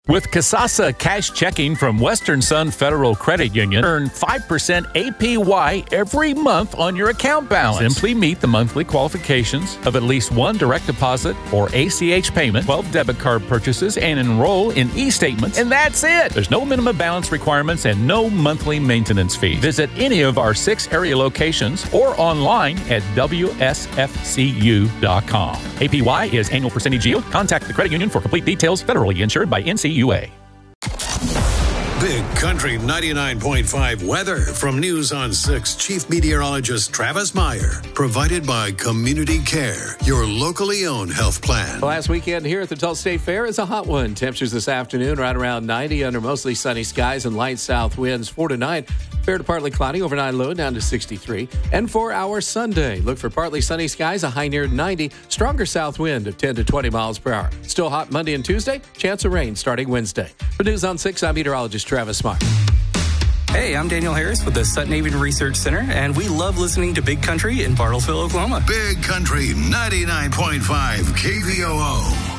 With Kasasa Cash Checking from Western Sun Federal Credit Union, earn 5% APY every month on your account balance. Simply meet the monthly qualifications of at least one direct deposit or ACH payment, 12 debit card purchases, and enroll in e-statements, and that's it. There's no minimum balance requirements and no monthly maintenance fee. Visit any of our 6 area locations or online at WSFCU.com. APY is annual percentage yield. Contact the credit union for complete details. Federally insured by NCUA. Big Country 99.5 weather from News on 6 Chief Meteorologist Travis Meyer. Provided by Community Care, your locally owned health plan. The last weekend here at the Tulsa State Fair is a hot one. Temperatures this afternoon right around 90 under mostly sunny skies and light south winds 4 to 9. Fair to partly cloudy, overnight low down to 63. And for our Sunday, look for partly sunny skies, a high near 90, stronger south wind of 10 to 20 miles per hour. Still hot Monday and Tuesday, chance of rain starting Wednesday. For News on 6, I'm meteorologist Travis Meyer. Hey, I'm Daniel Harris with the Sutton Haven Research Center, and we love listening to Big Country in Bartlesville, Oklahoma. Big Country 99.5 KVOO.